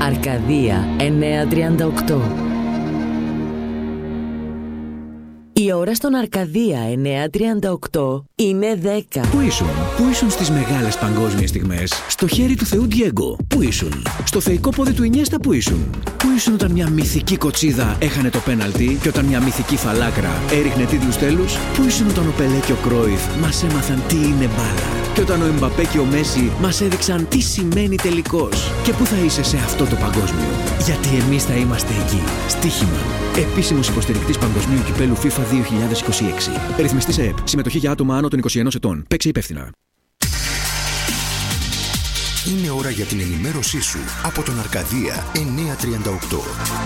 Αρκαδία 938. Η ώρα στον Αρκαδία 938 είναι 10. Πού ήσουν στις μεγάλες παγκόσμιες στιγμές? Στο χέρι του Θεού Ντιέγκο. Πού ήσουν? Στο θεϊκό πόδι του Ινιέστα. Πού ήσουν όταν μια μυθική κοτσίδα έχανε το πέναλτι και όταν μια μυθική φαλάκρα έριχνε τίτλους τέλους? Πού ήσουν όταν ο Πελέ και ο Κρόιφ μας έμαθαν τι είναι μπάλα? Και όταν ο Εμπαπέ και ο Μέση μας έδειξαν τι σημαίνει τελικός? Και πού θα είσαι σε αυτό το παγκόσμιο? Γιατί εμείς θα είμαστε εκεί. Στοίχημα. Επίσημος υποστηρικτής Παγκοσμίου Κυπέλου FIFA 2026. Ρυθμιστής ΕΕΠ. Συμμετοχή για άτομα άνω των 21 ετών. Παίξε υπεύθυνα. Είναι ώρα για την ενημέρωσή σου από τον Αρκαδία 938.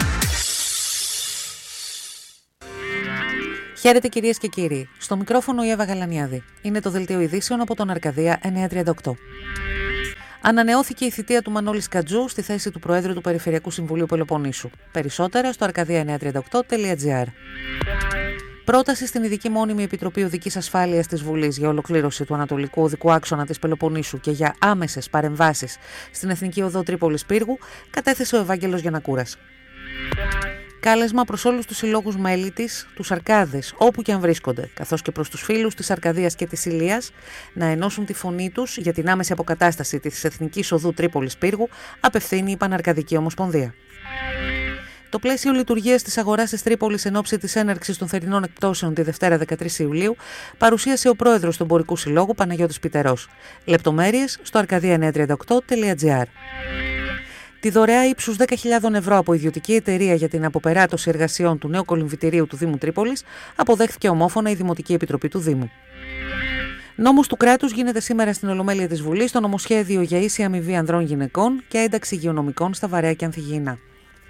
Χαίρετε κυρίες και κύριοι. Στο μικρόφωνο η Εύα Γαλανιάδη. Είναι το δελτίο ειδήσεων από τον Αρκαδία 938. Ανανεώθηκε η θητεία του Μανώλη Σκατζού στη θέση του Προέδρου του Περιφερειακού Συμβουλίου Πελοποννήσου. Περισσότερα στο arkadia938.gr. Πρόταση στην Ειδική Μόνιμη Επιτροπή Οδικής Ασφάλειας της Βουλής για ολοκλήρωση του Ανατολικού Οδικού Άξονα της Πελοποννήσου και για άμεσες παρεμβάσεις στην Εθνική Οδό Τρίπολης Πύργου κατέθεσε ο Ευάγγελος Γιαννακούρας. Κάλεσμα προς όλους τους συλλόγους μέλη της, τους Αρκάδες, όπου και αν βρίσκονται, καθώς και προς τους φίλους της Αρκαδίας και της Ηλίας, να ενώσουν τη φωνή τους για την άμεση αποκατάσταση της Εθνικής Οδού Τρίπολης Πύργου, απευθύνει η Παναρκαδική Ομοσπονδία. Το πλαίσιο λειτουργίας της αγοράς της Τρίπολης εν ώψη της έναρξης των θερινών εκπτώσεων τη Δευτέρα 13 Ιουλίου παρουσίασε ο πρόεδρος του Εμπορικού Συλλόγου Παναγιώτης Πιτερός. Λεπτομέρειες στο arkadia938.gr. Τη δωρεά ύψους 10.000 ευρώ από ιδιωτική εταιρεία για την αποπεράτωση εργασιών του νέου κολυμβητηρίου του Δήμου Τρίπολης αποδέχθηκε ομόφωνα η Δημοτική Επιτροπή του Δήμου. Νόμος του κράτους γίνεται σήμερα στην Ολομέλεια της Βουλής το νομοσχέδιο για ίση αμοιβή ανδρών γυναικών και ένταξη υγειονομικών στα βαρέα και ανθυγιεινά.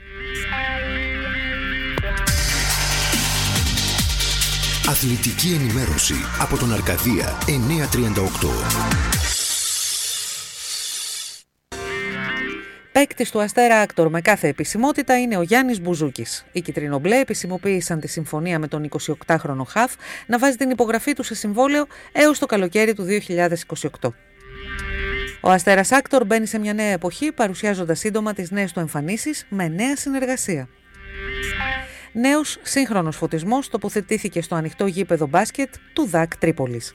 Αθλητική ενημέρωση από τον Αρκαδία 938. Παίκτης του Αστέρα Άκτορ με κάθε επισημότητα είναι ο Γιάννης Μπουζούκης. Οι κιτρινομπλέ επισημοποίησαν τη συμφωνία με τον 28χρονο χαφ να βάζει την υπογραφή του σε συμβόλαιο έως το καλοκαίρι του 2028. Ο Αστέρας Άκτορ μπαίνει σε μια νέα εποχή παρουσιάζοντας σύντομα τις νέες του εμφανίσεις με νέα συνεργασία. Νέος σύγχρονος φωτισμός τοποθετήθηκε στο ανοιχτό γήπεδο μπάσκετ του ΔΑΚ Τρίπολης.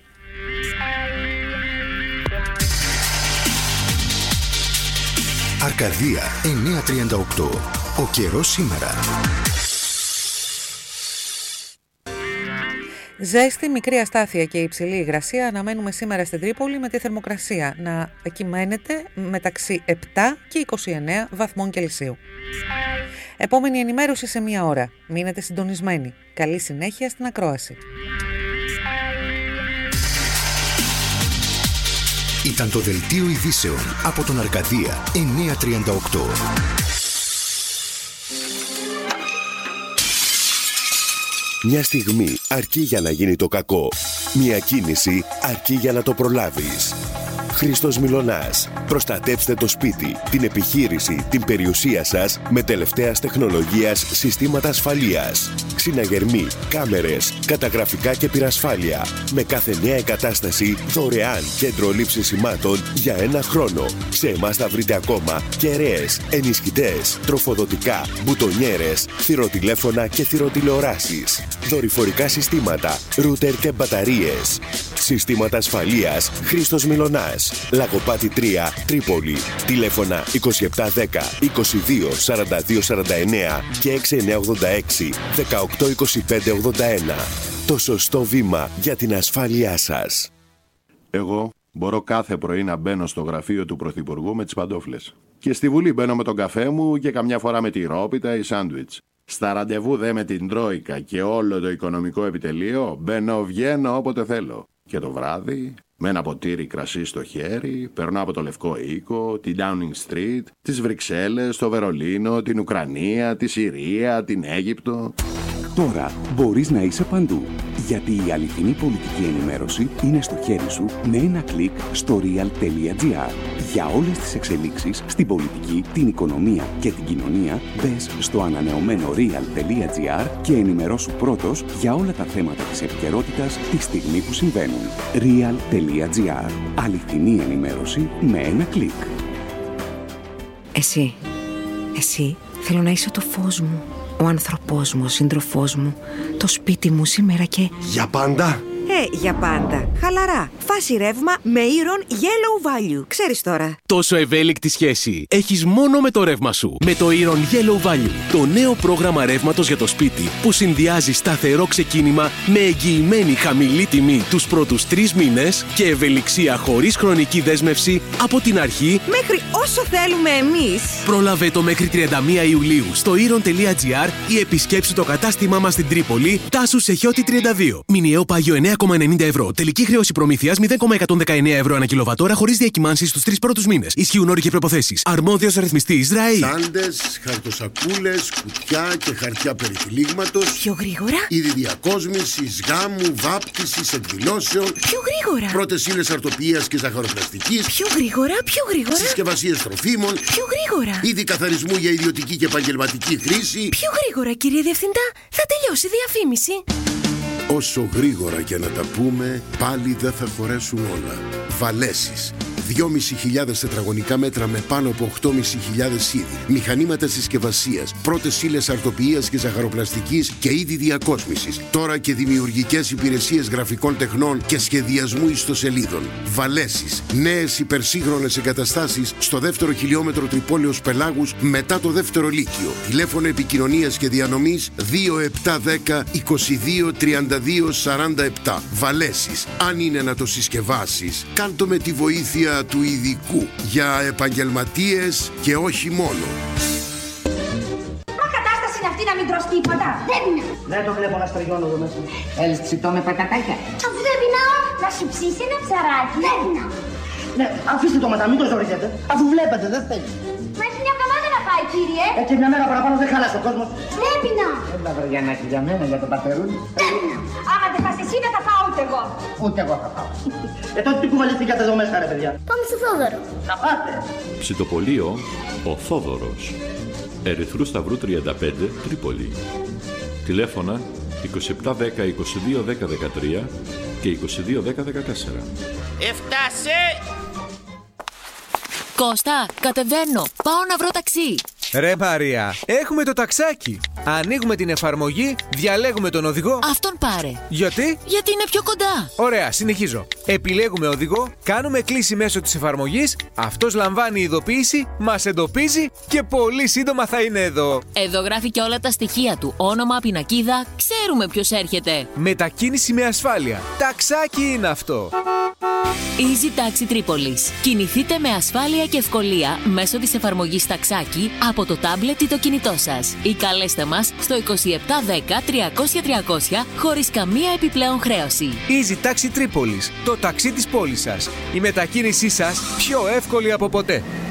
Αρκαδία 938. Ο καιρός σήμερα. Ζέστη, μικρή αστάθεια και υψηλή υγρασία αναμένουμε σήμερα στην Τρίπολη με τη θερμοκρασία να κυμαίνεται μεταξύ 7 και 29 βαθμών Κελσίου. Επόμενη ενημέρωση σε μία ώρα. Μείνετε συντονισμένοι. Καλή συνέχεια στην ακρόαση. Ήταν το δελτίο ειδήσεων από τον Αρκαδία 938. Μια στιγμή αρκεί για να γίνει το κακό. Μια κίνηση αρκεί για να το προλάβεις. Χρήστος Μιλωνάς. Προστατέψτε το σπίτι, την επιχείρηση, την περιουσία σας με τελευταίας τεχνολογίας συστήματα ασφαλείας. Ξυναγερμοί, κάμερες, καταγραφικά και πυρασφάλεια. Με κάθε νέα εγκατάσταση δωρεάν κέντρο λήψης σημάτων για 1 χρόνο. Σε εμάς θα βρείτε ακόμα κεραίες, ενισχυτές, τροφοδοτικά, μπουτονιέρες, θυροτηλέφωνα και θυροτηλεοράσεις. Δορυφορικά συστήματα, ρούτερ και μπαταρίες. Συστήματα ασφαλείας Χρήστος Μιλωνάς. Λαγοπάτη 3, Τρίπολη. Τηλέφωνα 2710 22 42 49 και 6986 18 25 81. Το σωστό βήμα για την ασφάλειά σας. Εγώ μπορώ κάθε πρωί να μπαίνω στο γραφείο του Πρωθυπουργού με τις παντόφλες. Και στη Βουλή μπαίνω με τον καφέ μου και καμιά φορά με τη ρόπιτα ή σάντουιτς. Στα ραντεβού δε με την Τρόικα και όλο το οικονομικό επιτελείο μπαίνω-βγαίνω όποτε θέλω. Και το βράδυ, με ένα ποτήρι κρασί στο χέρι, περνάω από το Λευκό Οίκο, την Downing Street, τις Βρυξέλλες, το Βερολίνο, την Ουκρανία, τη Συρία, την Αίγυπτο. Τώρα μπορείς να είσαι παντού, γιατί η αληθινή πολιτική ενημέρωση είναι στο χέρι σου με ένα κλικ στο real.gr. Για όλες τις εξελίξεις στην πολιτική, την οικονομία και την κοινωνία, μπες στο ανανεωμένο real.gr και ενημερώσου πρώτος για όλα τα θέματα της επικαιρότητας τη στιγμή που συμβαίνουν. Real.gr. Αληθινή ενημέρωση με ένα κλικ. Εσύ, Εσύ θέλω να είσαι το φως μου, ο άνθρωπός μου, ο σύντροφός μου, το σπίτι μου σήμερα και... Για πάντα. Για πάντα. Χαλαρά. Φάση ρεύμα με Iron Yellow Value. Ξέρεις τώρα. Τόσο ευέλικτη σχέση έχεις μόνο με το ρεύμα σου. Με το Iron Yellow Value. Το νέο πρόγραμμα ρεύματος για το σπίτι που συνδυάζει σταθερό ξεκίνημα με εγγυημένη χαμηλή τιμή τους πρώτους 3 μήνες και ευελιξία χωρίς χρονική δέσμευση από την αρχή μέχρι όσο θέλουμε εμείς. Πρόλαβε το μέχρι 31 Ιουλίου στο iron.gr ή επισκέψου το κατάστημά μας στην Τρίπολη, Τάσου Σεχιώτη 32. Μηνιαίο πάγιο 9,90 ευρώ. Τελική χρέωση προμήθειας 0,119 ευρώ ανά κιλοβατόρα χωρίς διακυμάνσεις στους 3 πρώτους μήνες. Ισχύουν όροι και προϋποθέσεις. Αρμόδιος ρυθμιστής ΡΑΗ. Σάντες, χαρτοσακούλες, κουτιά και χαρτιά περιτυλίγματος. Πιο γρήγορα. Είδη διακόσμησης, γάμου, βάπτισης, εκδηλώσεων. Πιο γρήγορα. Πρώτες ύλες αρτοποιίας και ζαχαροπλαστικής. Πιο γρήγορα, πιο γρήγορα. Συσκευασίες τροφίμων. Πιο γρήγορα. Είδη καθαρισμού για ιδιωτική και επαγγελματική χρήση. Πιο γρήγορα, κύριε Διευθυντά. Θα τελειώσει η διαφήμιση. Όσο γρήγορα και να τα πούμε, πάλι δεν θα χωρέσουν όλα. Βαλέσεις. 2.500 τετραγωνικά μέτρα με πάνω από 8.500 είδη. Μηχανήματα συσκευασίας, πρώτες ύλες αρτοποιίας και ζαχαροπλαστικής και είδη διακόσμησης. Τώρα και δημιουργικές υπηρεσίες γραφικών τεχνών και σχεδιασμού ιστοσελίδων. Βαλέσεις. Νέες υπερσύγχρονες εγκαταστάσεις στο δεύτερο χιλιόμετρο Τρυπόλεως Πελάγους μετά το δεύτερο λύκειο. Τηλέφωνο επικοινωνίας και διανομής 2710 22 32 47. Βαλέσεις. Αν είναι να το συσκευάσεις, κάντο με τη βοήθεια του ειδικού για επαγγελματίες και όχι μόνο. Μα κατάσταση είναι αυτή να μην τρως τίποτα. Δεν πεινά. Δεν το βλέπω να στριγώνω εδώ μέσα. Θέλεις ψητό με πατατάκια. Αφού δεν πεινάω, να σου ψήσει ένα ψαράκι. Δεν πεινάω. Ναι, αφήστε το μετά, μην το ζωρίζετε. Αφού βλέπετε, δεν θέλει. Μα έχει μια εβδομάδα να πάει, κύριε. Έτσι μια μέρα παραπάνω δεν χάλασε ο κόσμος. Δεν πεινάω. Έλα βαριανάκι για μένα, για τον πατερούλι. Δεν πεινάω. Άμα δεν πας εσύ, δεν θα φάω ούτε εγώ. Ούτε εγώ θα πάω. Τότε τι κουβαληθήκατε εδώ μέσα, ρε παιδιά. Πάμε στο Θόδωρο. Να πάτε. Ψητοπολείο ο Θόδωρος. Ερυθρού Σταυρού 35, Τρίπολη. Τηλέφωνα 2710 22 10 13 και 22 10 14. Έφτασε! Κώστα, κατεβαίνω. Πάω να βρω ταξί. Ρε Μαρία, έχουμε το ταξάκι. Ανοίγουμε την εφαρμογή, διαλέγουμε τον οδηγό. Αυτόν πάρε. Γιατί? Γιατί είναι πιο κοντά. Ωραία, συνεχίζω. Επιλέγουμε οδηγό, κάνουμε κλήση μέσω της εφαρμογής, αυτός λαμβάνει ειδοποίηση, μας εντοπίζει και πολύ σύντομα θα είναι εδώ. Εδώ γράφει και όλα τα στοιχεία του. Όνομα, πινακίδα, ξέρουμε ποιος έρχεται. Μετακίνηση με ασφάλεια. Ταξάκι είναι αυτό. Easy Taxi Τρίπολης. Κινηθείτε με ασφάλεια και ευκολία μέσω της εφαρμογής Ταξάκι από το τάμπλετ ή το κινητό σας. Ή καλέστε μας στο 2710 300 300 χωρίς καμία επιπλέον χρέωση. Easy Taxi Τρίπολης. Το ταξί της πόλης σας. Η μετακίνησή σας πιο εύκολη από ποτέ.